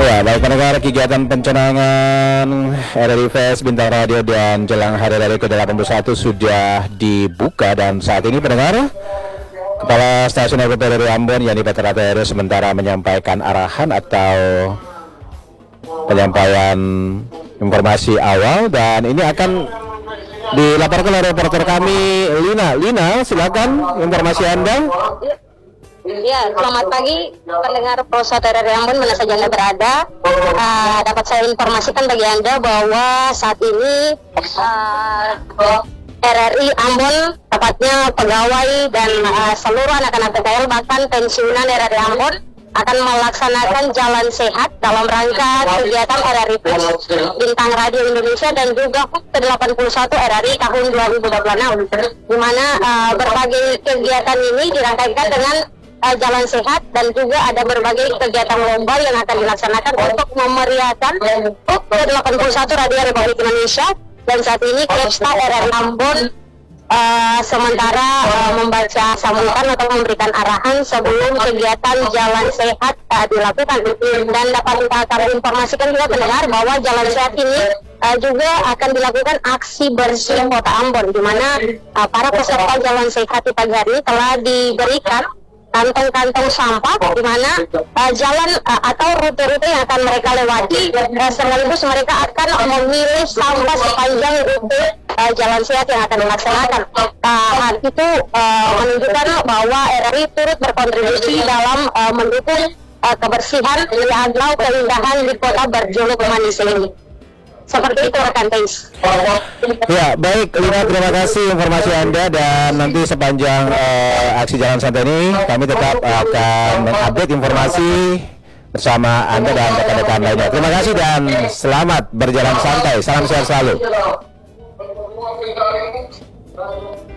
Ya, baik pendengar, kegiatan pencanangan RRI Fest Bintang Radio dan Jelang Hari Raya ke-81 sudah dibuka, dan saat ini pendengar, Kepala Stasiun RRI Ambon Yani Petra Teru sementara menyampaikan arahan atau penyampaian informasi awal, dan ini akan dilaporkan oleh reporter kami Lina, silakan informasi Anda. Ya, selamat pagi pendengar Prosat RRI Ambon, mana saja Anda berada. Dapat saya informasikan bagi Anda bahwa saat ini RRI Ambon, tepatnya pegawai dan seluruh anak-anak PKL bahkan pensiunan RRI Ambon akan melaksanakan jalan sehat dalam rangka kegiatan RRI Fest Bintang Radio Indonesia dan juga HUT ke-81 RRI tahun 2026, di mana berbagai kegiatan ini dirangkaikan dengan jalan sehat dan juga ada berbagai kegiatan lomba yang akan dilaksanakan untuk memeriahkan HUT ke-81 Radio Republik Indonesia. Dan saat ini Kepsta RRI Ambon sementara membaca sambutan atau memberikan arahan sebelum kegiatan jalan sehat dilakukan. Dan dapat kami informasikan juga pendengar bahwa jalan sehat ini juga akan dilakukan aksi bersih Kota Ambon, di mana para peserta jalan sehat di pagi hari ini telah diberikan kantong-kantong sampah, di mana jalan atau rute-rute yang akan mereka lewati, sekaligus mereka akan memilih sampah sepanjang rute jalan sehat yang akan dilaksanakan. Hal itu menunjukkan bahwa RRI turut berkontribusi dalam mendukung kebersihan atau keindahan di kota berjuluk manis ini. Seperti itu rekan Teis. Ya, baik Lina, terima kasih informasi Anda, dan nanti sepanjang aksi jalan santai ini kami tetap akan mengupdate informasi bersama Anda dan rekan-rekan lainnya. Terima kasih dan selamat berjalan santai. Salam sehat selalu.